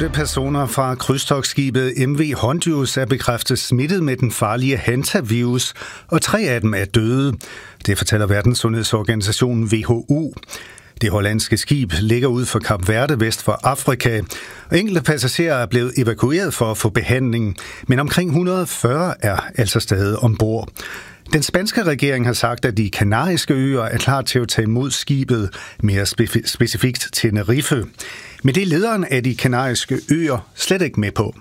8 personer fra krydstogtskibet MV Hondius er bekræftet smittet med den farlige hantavirus, og 3 af dem er døde. Det fortæller Verdenssundhedsorganisationen WHO. Det hollandske skib ligger ud for Kap Verde vest for Afrika, og enkelte passagerer er blevet evakueret for at få behandling, men omkring 140 er altså stadig ombord. Den spanske regering har sagt, at de kanariske øer er klar til at tage imod skibet, mere specifikt Tenerife. Men det er lederen af de kanariske øer slet ikke med på.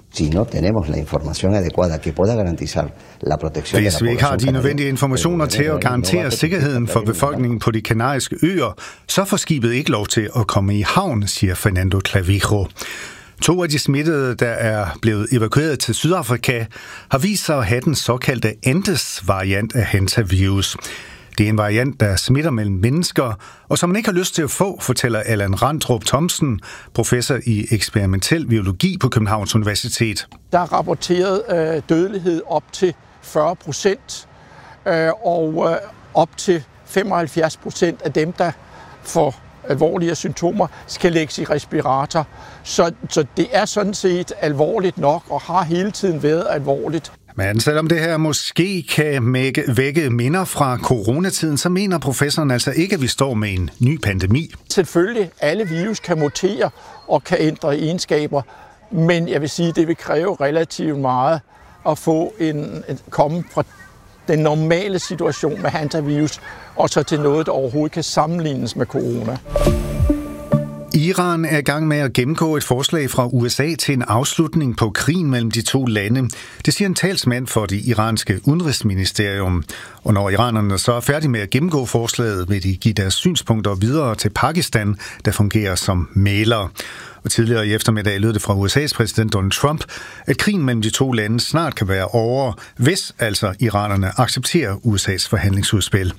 Hvis vi ikke har de nødvendige informationer til at garantere sikkerheden for befolkningen på de kanariske øer, så får skibet ikke lov til at komme i havn, siger Fernando Clavijo. 2 af de smittede, der er blevet evakueret til Sydafrika, har vist sig at have den såkaldte Andes-variant af hantavirus. Det er en variant, der smitter mellem mennesker, og som man ikke har lyst til at få, fortæller Allan Randrup Thomsen, professor i eksperimentel biologi på Københavns Universitet. Der er rapporteret dødelighed op til 40%, og op til 75% af dem, der får alvorlige symptomer, skal lægges i respirator. Så det er sådan set alvorligt nok, og har hele tiden været alvorligt. Men selvom det her måske kan vække minder fra coronatiden, så mener professoren altså ikke, at vi står med en ny pandemi. Selvfølgelig, alle virus kan mutere og kan ændre egenskaber, men jeg vil sige, at det vil kræve relativt meget at få komme fra den normale situation med hantavirus, og så til noget, der overhovedet kan sammenlignes med corona. Iran er i gang med at gennemgå et forslag fra USA til en afslutning på krigen mellem de 2 lande. Det siger en talsmand for det iranske udenrigsministerium. Og når iranerne så er færdige med at gennemgå forslaget, vil de give deres synspunkter videre til Pakistan, der fungerer som mægler. Og tidligere i eftermiddag lød det fra USA's præsident Donald Trump, at krigen mellem de 2 lande snart kan være over, hvis altså iranerne accepterer USA's forhandlingsudspil.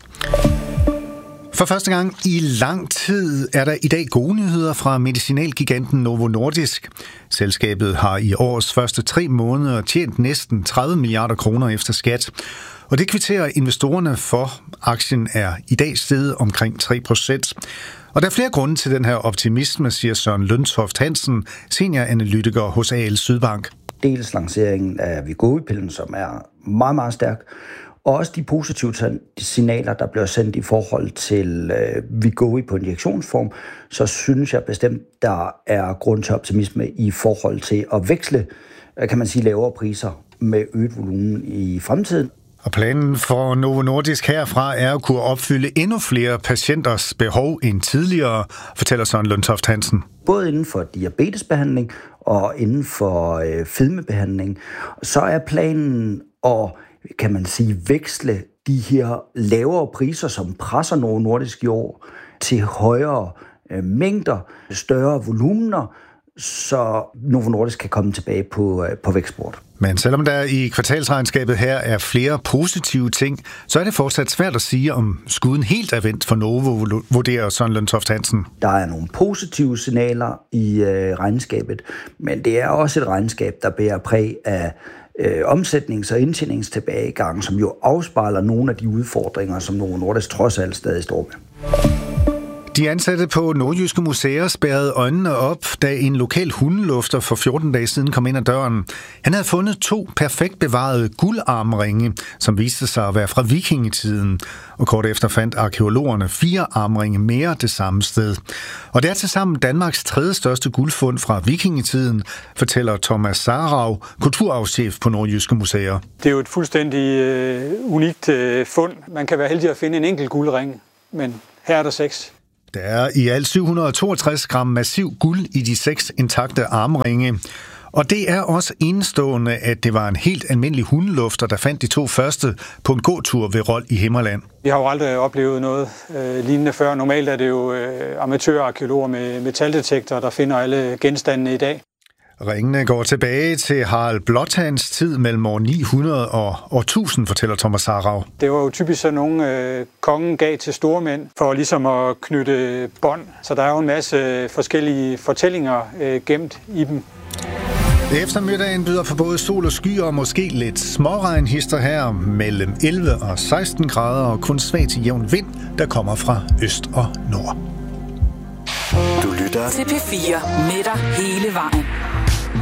For første gang i lang tid er der i dag gode nyheder fra medicinalgiganten Novo Nordisk. Selskabet har i årets første 3 måneder tjent næsten 30 milliarder kroner efter skat. Og det kvitterer investorerne for. Aktien er i dag steget omkring 3%. Og der er flere grunde til den her optimisme, siger Søren Løntoft Hansen, senioranalytiker hos AL Sydbank. Dels lanceringen af Wegovy-pillen, som er meget, meget stærk, og også de positive signaler, der bliver sendt i forhold til Wegovy på injektionsform, så synes jeg bestemt, der er grund til optimisme i forhold til at veksle, kan man sige, lavere priser med øget volumen i fremtiden. Og planen for Novo Nordisk herfra er at kunne opfylde endnu flere patienters behov end tidligere, fortæller Søren Løntoft Hansen. Både inden for diabetesbehandling og inden for fedmebehandling, så er planen at, kan man sige, veksle de her lavere priser, som presser Novo Nordisk i år, til højere mængder, større volumener, så Novo Nordisk kan komme tilbage på vækstsport. Men selvom der i kvartalsregnskabet her er flere positive ting, så er det fortsat svært at sige, om skuden helt er vendt for Novo, vurderer Søren Løntoft Hansen. Der er nogle positive signaler i regnskabet, men det er også et regnskab, der bærer præg af omsætnings- og indtjeningstilbagegang, som jo afspejler nogle af de udfordringer, som Novo Nordisk trods alt stadig står med. De ansatte på nordjyske museer spærrede øjnene op, da en lokal hundelufter for 14 dage siden kom ind ad døren. Han havde fundet 2 perfekt bevarede guldarmringe, som viste sig at være fra vikingetiden. Og kort efter fandt arkæologerne 4 armringe mere det samme sted. Og det er tilsammen Danmarks 3. største guldfund fra vikingetiden, fortæller Thomas Sarau, kulturarvschef på nordjyske museer. Det er jo et fuldstændig unikt fund. Man kan være heldig at finde en enkelt guldring, men her er der 6. Der er i alt 762 gram massiv guld i de 6 intakte armringe. Og det er også enestående, at det var en helt almindelig hundelufter, der fandt de 2 første på en gåtur ved Rold i Himmerland. Vi har jo aldrig oplevet noget lignende før. Normalt er det jo amatørarkæologer med metaldetektorer, der finder alle genstandene i dag. Ringene går tilbage til Harald Blåtands tid mellem år 900 og år 1000, fortæller Thomas Sarau. Det var jo typisk sådan nogle kongen gav til store mænd for ligesom at knytte bånd. Så der er jo en masse forskellige fortællinger gemt i dem. Eftermiddagen byder på både sol og skyer og måske lidt småregnhister her mellem 11 og 16 grader og kun svag til jævn vind, der kommer fra øst og nord. Du lytter til P4 med dig hele vejen.